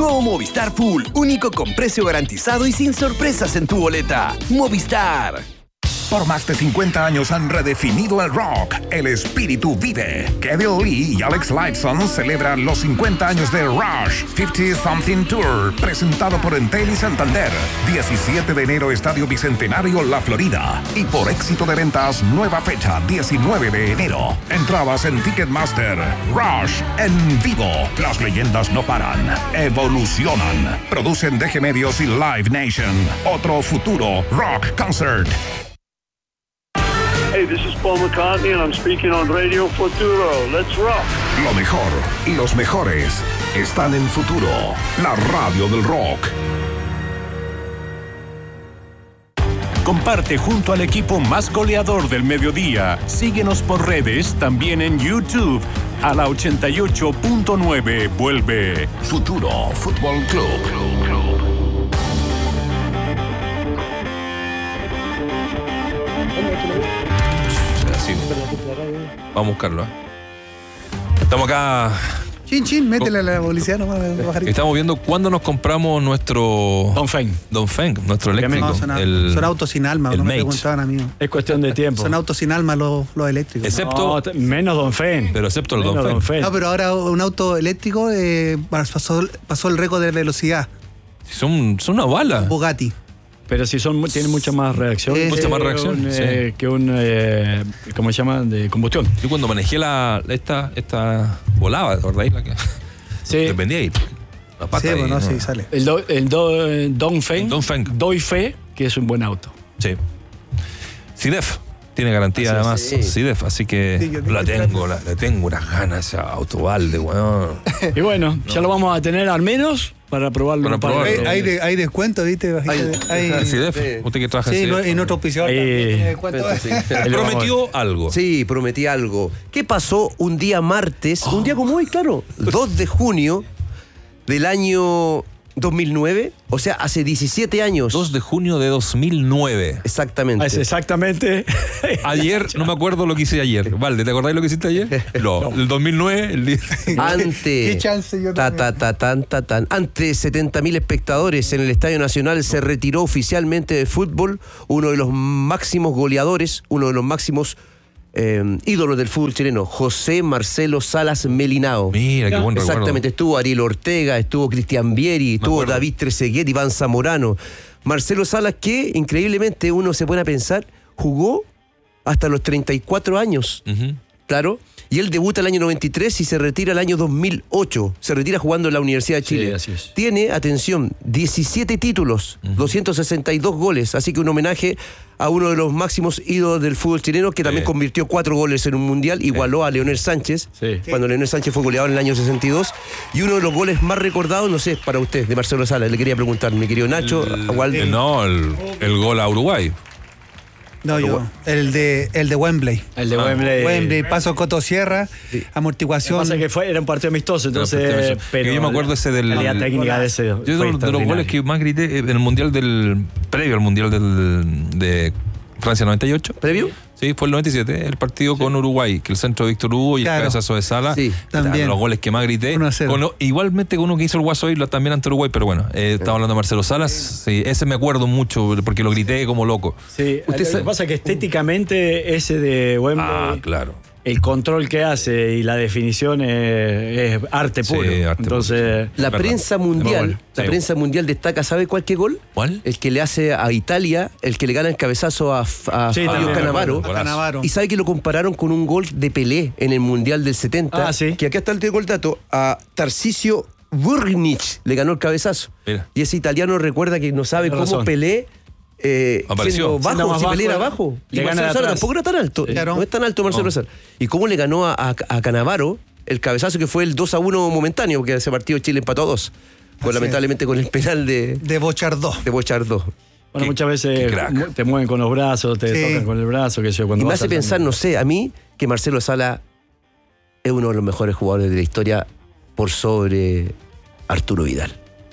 Nuevo Movistar Full, único con precio garantizado y sin sorpresas en tu boleta. Movistar. Por más de 50 años han redefinido el rock. El espíritu vive. Kevin Lee y Alex Lifeson celebran los 50 años de Rush 50 Something Tour, presentado por Entel y Santander. 17 de enero, Estadio Bicentenario, La Florida. Y por éxito de ventas, nueva fecha, 19 de enero. Entradas en Ticketmaster. Rush en vivo. Las leyendas no paran. Evolucionan. Producen DG Medios y Live Nation. Otro futuro rock concert. Hey, this is Paul McCartney and I'm speaking on Radio Futuro. Let's rock. Lo mejor y los mejores están en Futuro, la radio del rock. Comparte junto al equipo más goleador del mediodía. Síguenos por redes, también en YouTube. A la 88.9 vuelve Futuro Fútbol Club. Vamos a buscarlo. Estamos acá. Chin, métele a la publicidad nomás. Estamos viendo cuándo nos compramos nuestro Dongfeng, nuestro eléctrico. Son autos sin alma, no me preguntaban a mí. Es cuestión de tiempo. Son autos sin alma los eléctricos. Excepto. No, menos Dongfeng. Pero excepto el Dongfeng. No, pero ahora un auto eléctrico pasó el récord de velocidad. Son una bala. Bugatti. Pero si tienen mucha más reacción. Mucha más reacción. Que un ¿cómo se llama? De combustión. Yo cuando manejé esta volaba, ¿verdad? La que sí. Dependía ahí. La pata sí, ahí, bueno, ¿no? sí, sale. El Dongfeng. Doy fe que es un buen auto. Sí. CIDEF. Tiene garantía además, CIDEF, así que le tengo unas ganas a auto balde, weón. Y bueno, ya lo vamos a tener al menos para probarlo. Hay descuento, ¿viste? Hay CIDEF, usted que trabaja en CIDEF. Sí, en otro auspiciador prometió algo. Sí, prometí algo. ¿Qué pasó un día martes, un día como hoy, claro, 2 de junio del año 2009? O sea, hace 17 años. 2 de junio de 2009. Exactamente. Exactamente. Ayer, no me acuerdo lo que hice ayer. Valde, ¿te acordás lo que hiciste ayer? No. El 2009, el día. Ante. ¿Qué chance yo Ante 70.000 espectadores en el Estadio Nacional se retiró oficialmente del fútbol uno de los máximos goleadores, uno de los máximos ídolos del fútbol chileno, José Marcelo Salas Melinao. Mira, qué buen recuerdo. Exactamente, estuvo Ariel Ortega, estuvo Cristian Vieri, estuvo David Trezeguet, Iván Zamorano. Marcelo Salas, que increíblemente uno se pone a pensar, jugó hasta los 34 años. Claro. Y él debuta el año 93 y se retira el año 2008. Se retira jugando en la Universidad de Chile. Sí, así es. Tiene, atención, 17 títulos, 262 goles. Así que un homenaje a uno de los máximos ídolos del fútbol chileno, que también convirtió 4 goles en un mundial, igualó a Leonel Sánchez, cuando Leonel Sánchez fue goleador en el año 62. Y uno de los goles más recordados, no sé, para usted, de Marcelo Salas. Le quería preguntar, mi querido Nacho. El gol a Uruguay. No, yo. El de Wembley. El de Wembley. Wembley, paso Coto Sierra, amortiguación. Lo que pasa es que era un partido amistoso, entonces. Pero yo me acuerdo ese del. La técnica de ese. Yo de los goles que más grité en el mundial previo al mundial de Francia 98. ¿Previo? Sí, fue el 97, el partido con Uruguay, que el centro de Víctor Hugo y el cabezazo de Sala. Sí, también. Los goles que más grité. Igualmente con uno que hizo el Guaso Isla también ante Uruguay, pero bueno, estaba hablando de Marcelo Salas. Sí, ese me acuerdo mucho porque lo grité como loco. Sí, lo que pasa es que estéticamente ese de Wembley. Ah, claro. El control que hace y la definición es arte puro. Sí, arte entonces, puro. La prensa mundial destaca, ¿sabe cuál qué gol? ¿Cuál? El que le hace a Italia, el que le gana el cabezazo a Fabio Cannavaro. Y sabe que lo compararon con un gol de Pelé en el Mundial del 70. Que acá está el dato. A Tarcisio Burnic le ganó el cabezazo. Mira. Y ese italiano recuerda que no sabe cómo Pelé. Apareció bajo, si Pelé era bajo. Y Marcelo Salas tampoco era tan alto. Claro. No es tan alto Marcelo Salas. ¿Y cómo le ganó a Cannavaro el cabezazo que fue el 2-1 momentáneo? Porque ese partido Chile empató a 2. Lamentablemente con el penal de Bochardó. Bueno, muchas veces te mueven con los brazos, te tocan con el brazo, qué sé yo. Y me hace pensar, no sé, a mí, que Marcelo Salas es uno de los mejores jugadores de la historia por sobre Arturo Vidal.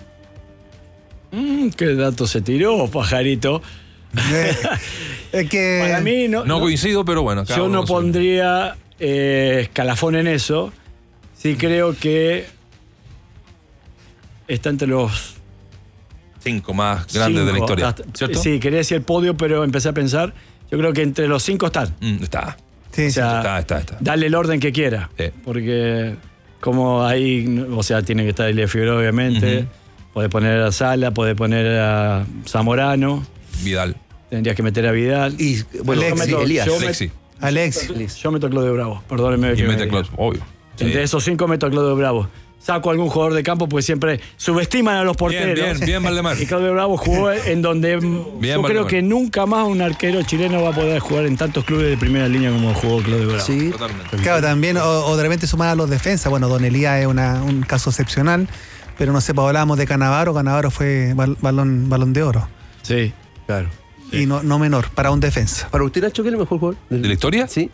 ¿Qué dato se tiró, pajarito? Es que para mí no coincido, pero bueno. Yo no pondría escalafón en eso. Sí creo que está entre los 5 más grandes de la historia, ¿cierto? Sí, quería decir el podio, pero empecé a pensar. Yo creo que entre los 5 están. Está. Sí, O sea, Está. Dale el orden que quiera. Sí. Porque como ahí, o sea, tiene que estar Elia Figueroa, obviamente. Podés poner a Sala, podés poner a Zamorano. Vidal. Tendrías que meter a Vidal. Y bueno, Elías. Alexis. Yo meto a Claudio Bravo, perdónenme. Y que mete me- Claudio, obvio. Sí. Entre esos 5 meto a Claudio Bravo. Saco a algún jugador de campo porque siempre subestiman a los porteros. Bien, Valdemar. Y Claudio Bravo jugó en donde yo creo Valdemar. que nunca más un arquero chileno va a poder jugar en tantos clubes de primera línea como jugó Claudio Bravo. Sí. Totalmente. Claro, también, o de repente sumar a los defensas. Bueno, Don Elías es un caso excepcional, pero no sé, pues hablábamos de Canavaro. Canavaro fue balón de oro. Sí. Claro. Y no menor, para un defensa. ¿Para usted, Nacho, qué es el mejor jugador? ¿De la historia? Sí.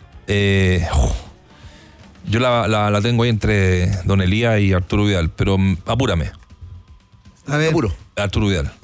Yo la tengo ahí entre Don Elías y Arturo Vidal, pero apúrame. A ver. Apuro. Arturo Vidal.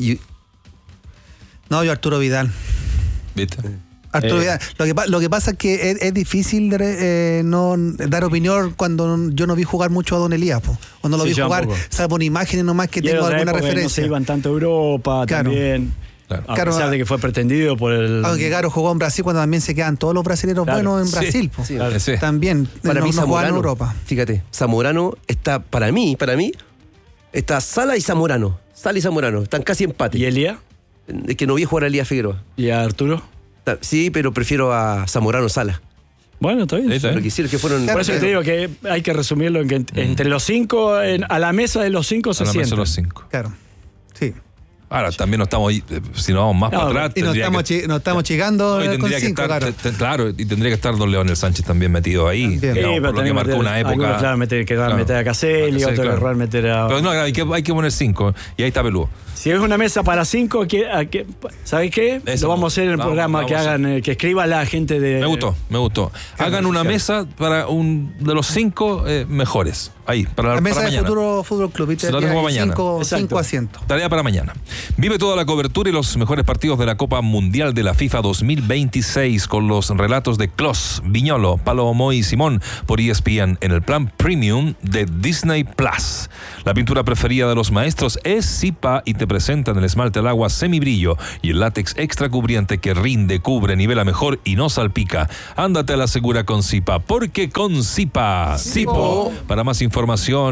No, yo Arturo Vidal. ¿Viste? Arturo Vidal. Lo que pasa es que es difícil no dar opinión cuando yo no vi jugar mucho a Don Elías, po. O no lo Sí, vi yo jugar, tampoco. salvo por imágenes nomás que Y era tengo otra alguna época que referencia. No se iban tanto a Europa Claro. también. Claro. A pesar de que fue pretendido por el. Aunque Garo jugó en Brasil cuando también se quedan todos los brasileños Claro. buenos en Sí. Brasil, po. Sí. Claro. Sí. También Para no mí, jugaban Zamorano. en Europa. Fíjate, Zamorano está, para mí, está Sala y Zamorano. Sala y Zamorano. Están casi empate. ¿Y Elia? Es que no vi jugar a Elías Figueroa. ¿Y a Arturo? Sí, pero prefiero a Zamorano Sala. Bueno, está bien. Sí, está Lo bien. que hicieron que fueron. Por eso te digo que hay que resumirlo en que entre los 5, a la mesa de los 5 se A la mesa sientan. los 5. Claro. Sí. Ahora, también no estamos ahí, si nos vamos más No, para atrás. Y nos estamos chicando No, y con tendría que 5, estar, claro. claro, y tendría que estar Don Leonel Sánchez también metido ahí. También. Que, Sí, no, pero por lo que tenés marcó meter- una época. algunos, claro, meter a Caselli, otro claro. error meter a. Pero no, hay que poner 5, y ahí está peludo. Si es una mesa para 5, ¿sabéis qué? Eso, Lo vamos a hacer en el vamos, programa vamos que a hacer. hagan, que escriba la gente de. Me gustó. Hagan una mesa para de los 5 mejores. Ahí, para La mesa para del mañana. Futuro Fútbol Club. Se lo tengo para mañana. 5 Exacto. asientos. Tarea para mañana. Vive toda la cobertura y los mejores partidos de la Copa Mundial de la FIFA 2026 con los relatos de Klos, Viñolo, Palomo y Simón por ESPN en el plan Premium de Disney Plus. La pintura preferida de los maestros es Zipa y te presentan el esmalte al agua semibrillo y el látex extra cubriente que rinde, cubre, nivela mejor y no salpica. Ándate a la segura con Zipa, porque con Zipa, Zipo. Para más información,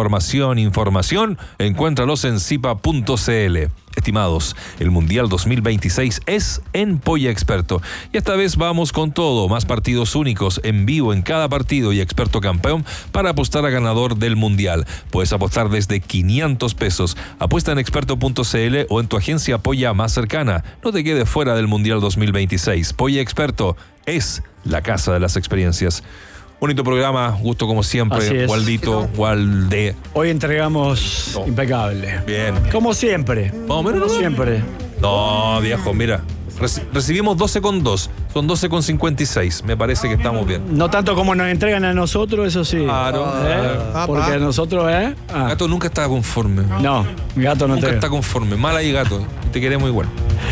encuéntralos en zipa.cl. Estimados, el Mundial 2026 es en Polla Experto. Y esta vez vamos con todo, más partidos únicos en vivo en cada partido y experto campeón para apostar a ganador del Mundial. Puedes apostar desde 500 pesos. Apuesta en experto.cl o en tu agencia Polla más cercana. No te quedes fuera del Mundial 2026. Polla Experto es la casa de las experiencias. Bonito programa, gusto como Así siempre, es. Waldito, Walde. Hoy entregamos impecable. Bien. Como siempre. Más o menos, Como ¿no? siempre. No, viejo, mira. Recibimos 12,2. Son 12,56. Me parece que estamos bien. No tanto como nos entregan a nosotros, eso sí. Claro. Porque a nosotros, Gato nunca está conforme. No, gato no Nunca entrega. está conforme. Mal ahí, gato. Te queremos igual.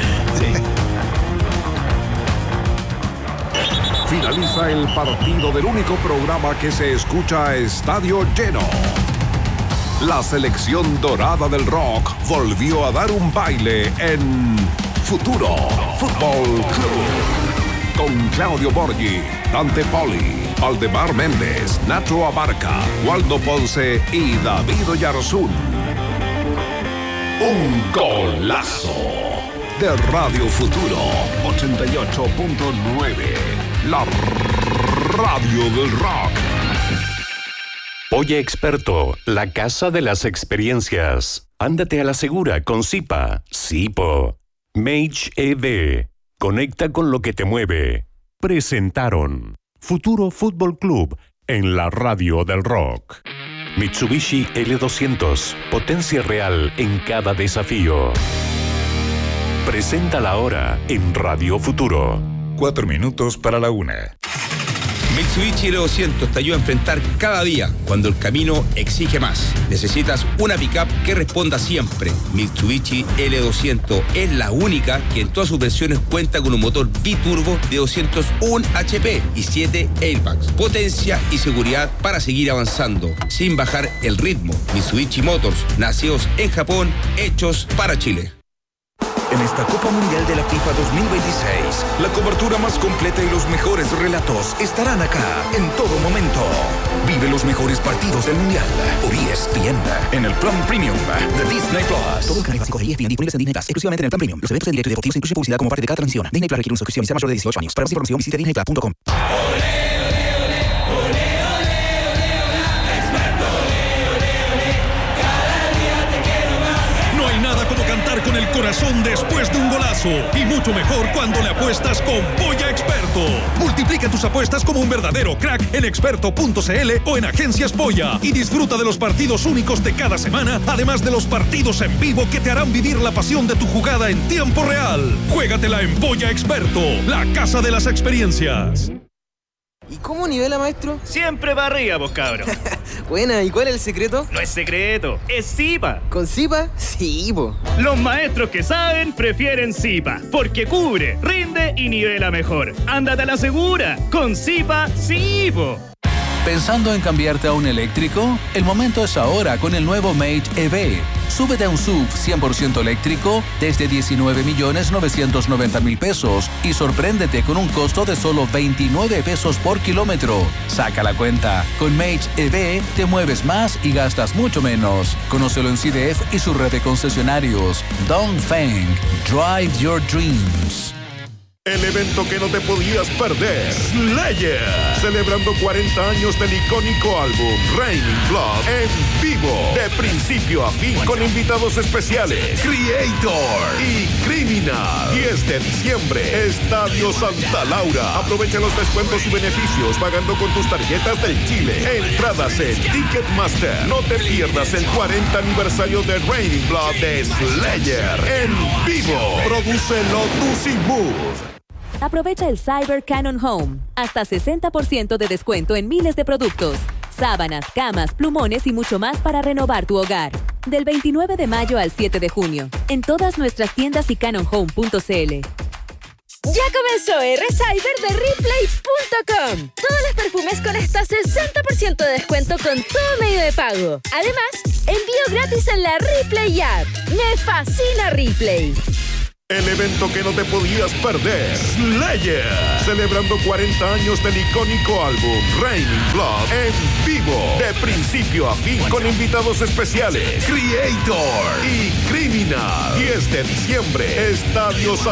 Finaliza el partido del único programa que se escucha a estadio lleno. La selección dorada del rock volvió a dar un baile en Futuro Fútbol Club. Con Claudio Borghi, Dante Poli, Aldemar Méndez, Nacho Abarca, Waldo Ponce y David Oyarzún. Un golazo de Radio Futuro 88.9. La radio del rock. Polla Experto, la casa de las experiencias. Ándate a la segura con Zipa, Zipo. Mage EV, conecta con lo que te mueve. Presentaron Futuro Fútbol Club en la radio del rock. Mitsubishi L200, potencia real en cada desafío. Presenta la hora en Radio Futuro. 4 minutos para la 1. Mitsubishi L200 te ayuda a enfrentar cada día cuando el camino exige más. Necesitas una pickup que responda siempre. Mitsubishi L200 es la única que en todas sus versiones cuenta con un motor biturbo de 201 HP y 7 airbags. Potencia y seguridad para seguir avanzando sin bajar el ritmo. Mitsubishi Motors, nacidos en Japón, hechos para Chile. En esta Copa Mundial de la FIFA 2026, la cobertura más completa y los mejores relatos estarán acá en todo momento. Vive los mejores partidos del Mundial por ESPN en el Plan Premium de Disney Plus. Todos los canales básicos de ESPN disponibles en Disney Plus, exclusivamente en el Plan Premium. Los eventos en directo y deportivos incluyen publicidad como parte de cada transmisión. Disney Plus requiere una suscripción y sea mayor de 18 años. Para más información visite disneyplus.com. Con el corazón después de un golazo y mucho mejor cuando le apuestas con Polla Experto. Multiplica tus apuestas como un verdadero crack en experto.cl o en Agencias Polla y disfruta de los partidos únicos de cada semana, además de los partidos en vivo que te harán vivir la pasión de tu jugada en tiempo real. Juégatela en Polla Experto, la casa de las experiencias. ¿Y cómo nivela, maestro? Siempre para arriba, vos cabros. Buena, ¿y cuál es el secreto? No es secreto, es Zipa. ¿Con Zipa? Sí, po. Los maestros que saben prefieren Zipa, porque cubre, rinde y nivela mejor. Ándate a la segura, con Zipa, sí, po. ¿Pensando en cambiarte a un eléctrico? El momento es ahora con el nuevo Mage EV. Súbete a un SUV 100% eléctrico desde 19,990,000 pesos y sorpréndete con un costo de solo 29 pesos por kilómetro. Saca la cuenta. Con Mage EV te mueves más y gastas mucho menos. Conócelo en CDF y su red de concesionarios. Dongfeng. Drive your dreams. El evento que no te podías perder, Slayer, celebrando 40 años del icónico álbum Raining Blood en vivo, de principio a fin, con invitados especiales, Creator y Criminal. 10 de diciembre, Estadio Santa Laura. Aprovecha los descuentos y beneficios pagando con tus tarjetas del Chile. Entradas en Ticketmaster. No te pierdas el 40 aniversario de Raining Blood de Slayer en vivo. Prodúcelo Tusimove. Aprovecha el Cyber Canon Home. Hasta 60% de descuento en miles de productos. Sábanas, camas, plumones y mucho más para renovar tu hogar. Del 29 de mayo al 7 de junio. En todas nuestras tiendas y canonhome.cl. Ya comenzó R-Cyber de Replay.com. Todos los perfumes con hasta 60% de descuento con todo medio de pago. Además, envío gratis en la Replay App. ¡Me fascina Replay! El evento que no te podías perder, Slayer, celebrando 40 años del icónico álbum Raining Blood en vivo, de principio a fin, con invitados especiales, Creator y Criminal. 10 de diciembre, Estadio Santa